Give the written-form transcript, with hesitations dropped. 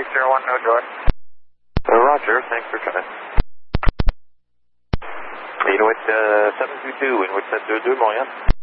801, no door. Roger, thanks for coming. Inuit 722, Inuit 722, Montréal.